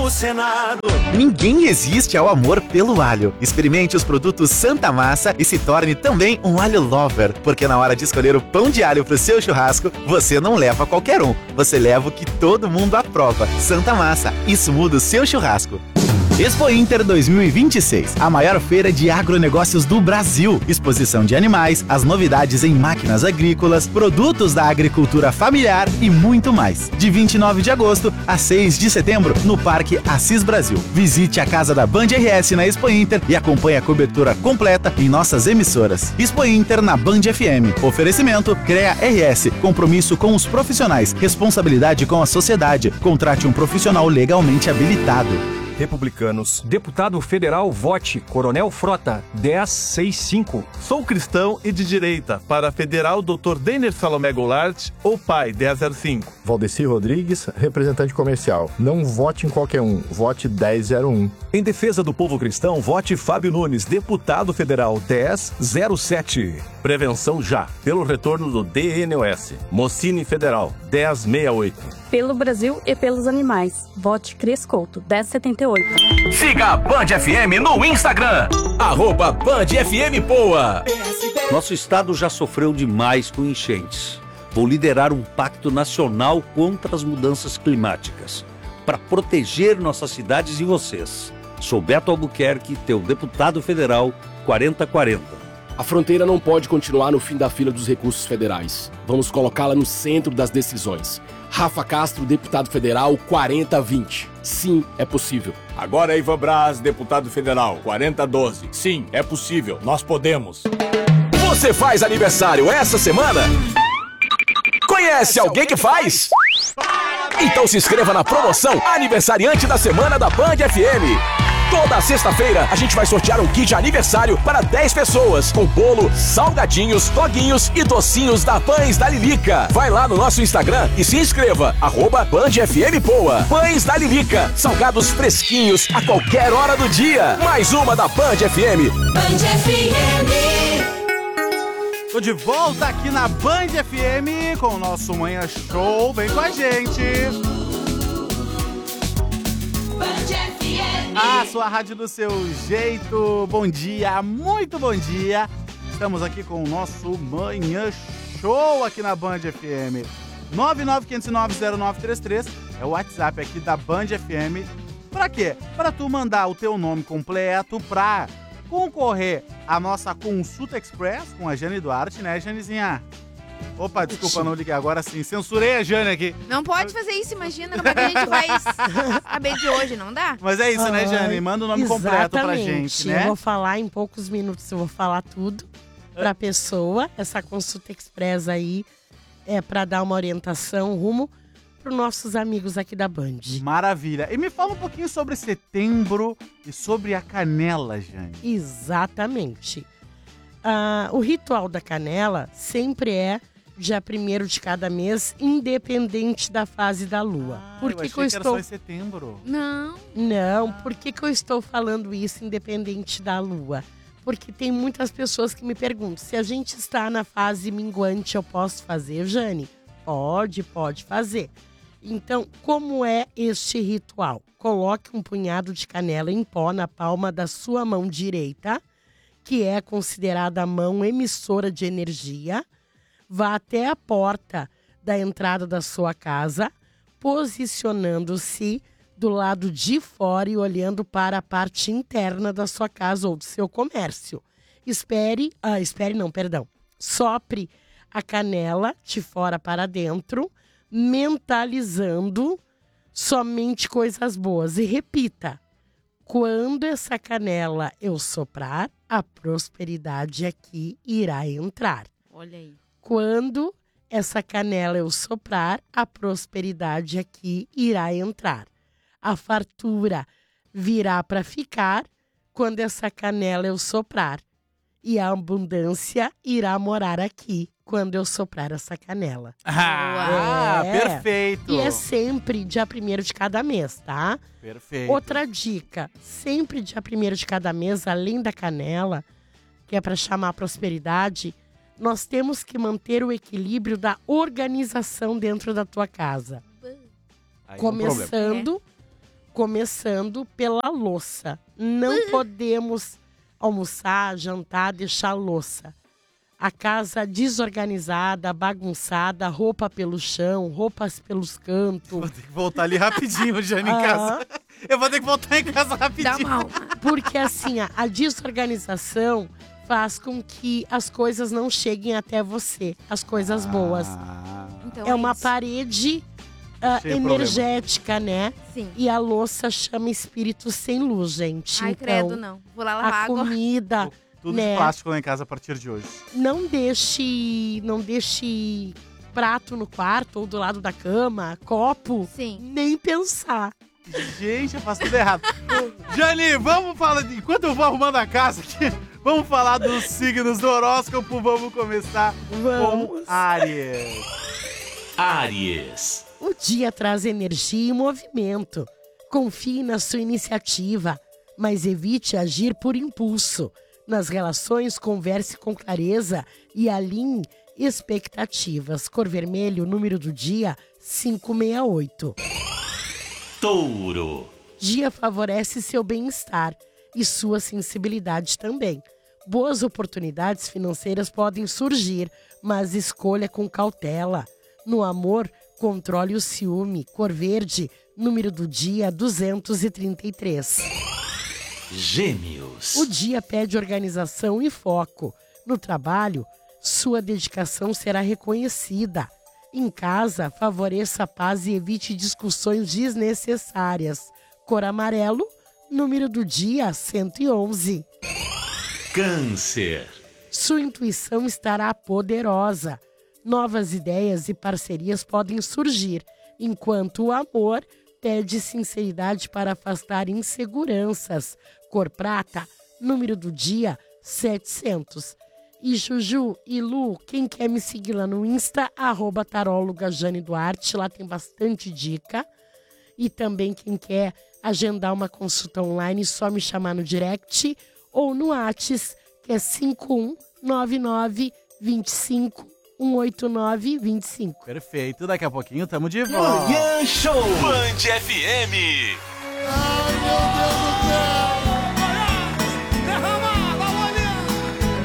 Senado. Ninguém resiste ao amor pelo alho. Experimente os produtos Santa Massa e se torne também um alho lover, porque na hora de escolher o pão de alho pro seu churrasco, você não leva qualquer um, você leva o que todo mundo aprova. Santa Massa, isso muda o seu churrasco. Expo Inter 2026, a maior feira de agronegócios do Brasil. Exposição de animais, as novidades em máquinas agrícolas, produtos da agricultura familiar e muito mais. De 29 de agosto a 6 de setembro, no Parque Assis Brasil. Visite a casa da Band RS na Expo Inter e acompanhe a cobertura completa em nossas emissoras. Expo Inter na Band FM. Oferecimento CREA RS. Compromisso com os profissionais. Responsabilidade com a sociedade. Contrate um profissional legalmente habilitado. Republicanos. Deputado Federal, vote Coronel Frota, 1065. Sou cristão e de direita. Para Federal, Dr. Denner Salomé Goulart ou PAI, 1005. Valdeci Rodrigues, representante comercial. Não vote em qualquer um, vote 1001. Em defesa do povo cristão, vote Fábio Nunes, deputado federal, 1007. Prevenção já, pelo retorno do DNOS. Mocine Federal, 1068. Pelo Brasil e pelos animais. Vote Cris Couto, 1078. Siga a Band FM no Instagram. @BandFMPoa. Nosso estado já sofreu demais com enchentes. Vou liderar um pacto nacional contra as mudanças climáticas, para proteger nossas cidades e vocês. Sou Beto Albuquerque, teu deputado federal, 4040. A fronteira não pode continuar no fim da fila dos recursos federais. Vamos colocá-la no centro das decisões. Rafa Castro, deputado federal, 4020. Sim, é possível. Agora Ivan Braz, deputado federal, 4012. Sim, é possível. Nós podemos. Você faz aniversário essa semana? Conhece alguém que faz? Então se inscreva na promoção Aniversariante da Semana da Band FM. Toda sexta-feira a gente vai sortear um kit de aniversário para 10 pessoas, com bolo, salgadinhos, doguinhos e docinhos da Pães da Lilica. Vai lá no nosso Instagram e se inscreva, @BandFMPoa. Pães da Lilica, salgados fresquinhos a qualquer hora do dia. Mais uma da Band FM. Band FM. Tô de volta aqui na Band FM com o nosso Manhã Show. Vem com a gente. Band FM. A sua rádio do seu jeito. Bom dia, muito bom dia. Estamos aqui com o nosso Manhã Show aqui na Band FM. 995090933 é o WhatsApp aqui da Band FM. Pra quê? Pra tu mandar o teu nome completo pra concorrer à nossa Consulta Express com a Jane Duarte, né, Janezinha? Opa, desculpa, não liguei agora sim. Censurei a Jane aqui. Não pode fazer isso, imagina como é que a gente vai saber de hoje, não dá? Mas é isso, né, Jane? Manda o nome completo pra gente, né? Eu vou falar em poucos minutos, eu vou falar tudo pra pessoa. Essa Consulta Express aí é pra dar uma orientação rumo pros nossos amigos aqui da Band. Maravilha. E me fala um pouquinho sobre setembro e sobre a canela, Jane. Exatamente. O ritual da canela sempre é dia 1º de cada mês, independente da fase da lua. Por que eu estou... era só em setembro. Não, por que eu estou falando isso independente da lua? Porque tem muitas pessoas que me perguntam, se a gente está na fase minguante, eu posso fazer, Jane? Pode fazer. Então, como é este ritual? Coloque um punhado de canela em pó na palma da sua mão direita, que é considerada a mão emissora de energia. Vá até a porta da entrada da sua casa, posicionando-se do lado de fora e olhando para a parte interna da sua casa ou do seu comércio. Sopre a canela de fora para dentro, mentalizando somente coisas boas. E repita, quando essa canela eu soprar, a prosperidade aqui irá entrar. Olha aí. Quando essa canela eu soprar, a prosperidade aqui irá entrar. A fartura virá para ficar quando essa canela eu soprar. E a abundância irá morar aqui quando eu soprar essa canela. Perfeito! E é sempre dia 1º de cada mês, tá? Perfeito. Outra dica, sempre dia 1º de cada mês, além da canela, que é para chamar a prosperidade, nós temos que manter o equilíbrio da organização dentro da tua casa. Aí Começando Começando pela louça. Não podemos almoçar, jantar, deixar louça. A casa desorganizada, bagunçada, roupa pelo chão, roupas pelos cantos. Vou ter que voltar ali rapidinho, Jane, em casa. Eu vou ter que voltar em casa rapidinho. Dá mal. Porque assim, a desorganização faz com que as coisas não cheguem até você, as coisas boas. Então É uma isso. parede Cheio de energética, né? Sim. E a louça chama espírito sem luz, gente. Ai, então, credo, não. Vou lá lavar a água. comida, Tudo né? de plástico lá em casa a partir de hoje. Não deixe prato no quarto ou do lado da cama, copo. Sim. Nem pensar. Gente, eu faço tudo errado. Jane, vamos falar, enquanto eu vou arrumando a casa aqui, vamos falar dos signos do horóscopo. Vamos começar com Áries. Áries. O dia traz energia e movimento. Confie na sua iniciativa, mas evite agir por impulso. Nas relações, converse com clareza e alinhe expectativas. Cor vermelho, número do dia, 568. Touro. Dia favorece seu bem-estar e sua sensibilidade também. Boas oportunidades financeiras podem surgir, mas escolha com cautela. No amor, controle o ciúme. Cor verde, número do dia, 233. Gêmeos. O dia pede organização e foco. No trabalho, sua dedicação será reconhecida. Em casa, favoreça a paz e evite discussões desnecessárias. Cor amarelo, número do dia, 111. Câncer. Sua intuição estará poderosa. Novas ideias e parcerias podem surgir, enquanto o amor pede sinceridade para afastar inseguranças. Cor prata, número do dia, 700. E Juju e Lu, quem quer me seguir lá no Insta, @taróloga Jane Duarte, lá tem bastante dica. E também quem quer agendar uma consulta online, só me chamar no direct ou no WhatsApp, que é 5199 25 18925. Perfeito, daqui a pouquinho tamo de volta. Manhã Show. Band FM. Ai, meu Deus do céu.